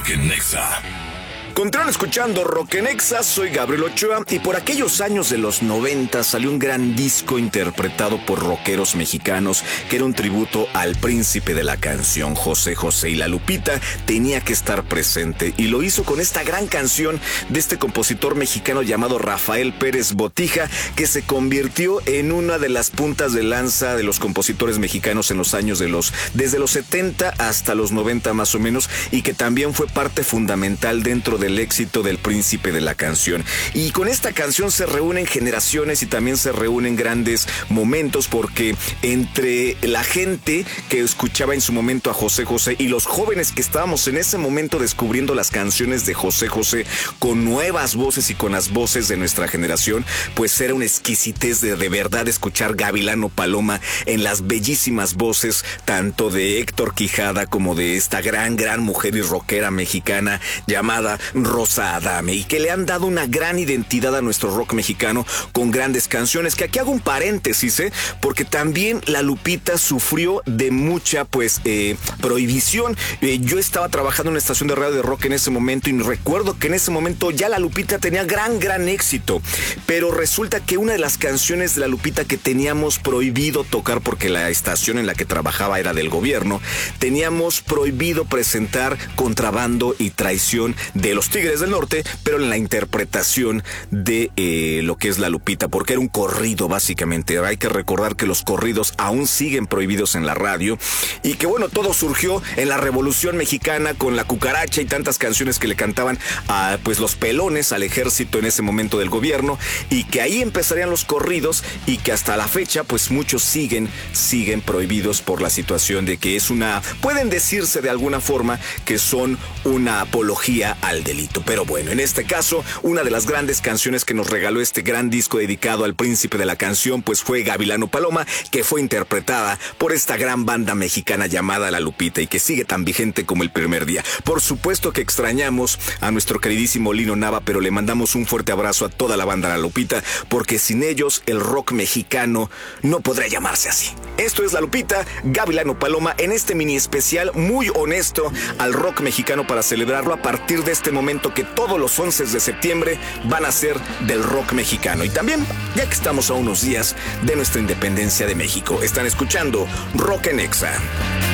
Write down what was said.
Rock en Nexa. Continúan escuchando Rock en Nexa, soy Gabriel Ochoa y por aquellos años de los 90 salió un gran disco interpretado por rockeros mexicanos que era un tributo al príncipe de la canción, José José, y la Lupita tenía que estar presente y lo hizo con esta gran canción de este compositor mexicano llamado Rafael Pérez Botija, que se convirtió en una de las puntas de lanza de los compositores mexicanos en los años desde los 70 hasta los 90 más o menos, y que también fue parte fundamental dentro del éxito del príncipe de la canción. Y con esta canción se reúnen generaciones y también se reúnen grandes momentos, porque entre la gente que escuchaba en su momento a José José y los jóvenes que estábamos en ese momento descubriendo las canciones de José José con nuevas voces y con las voces de nuestra generación, pues era una exquisitez de verdad escuchar Gavilano Paloma en las bellísimas voces tanto de Héctor Quijada como de esta gran mujer y rockera mexicana llamada Rosa Adame, y que le han dado una gran identidad a nuestro rock mexicano con grandes canciones, que aquí hago un paréntesis, porque también la Lupita sufrió de mucha prohibición. Yo estaba trabajando en una estación de radio de rock en ese momento y recuerdo que en ese momento ya la Lupita tenía gran éxito, pero resulta que una de las canciones de la Lupita que teníamos prohibido tocar porque la estación en la que trabajaba era del gobierno, teníamos prohibido presentar Contrabando y Traición de los Tigres del Norte, pero en la interpretación de lo que es la Lupita, porque era un corrido básicamente. Hay que recordar que los corridos aún siguen prohibidos en la radio y que bueno, todo surgió en la Revolución Mexicana con la Cucaracha y tantas canciones que le cantaban a los pelones al ejército en ese momento del gobierno, y que ahí empezarían los corridos y que hasta la fecha muchos siguen prohibidos por la situación de que pueden decirse de alguna forma que son una apología al delito. Pero bueno, en este caso, una de las grandes canciones que nos regaló este gran disco dedicado al príncipe de la canción, fue Gavilano Paloma, que fue interpretada por esta gran banda mexicana llamada La Lupita y que sigue tan vigente como el primer día. Por supuesto que extrañamos a nuestro queridísimo Lino Nava, pero le mandamos un fuerte abrazo a toda la banda La Lupita, porque sin ellos el rock mexicano no podría llamarse así. Esto es La Lupita, Gavilano Paloma, en este mini especial muy honesto al rock mexicano para celebrarlo a partir de este momento que todos los 11 de septiembre van a ser del rock mexicano. Y también, ya que estamos a unos días de nuestra independencia de México, están escuchando Rock en Nexa.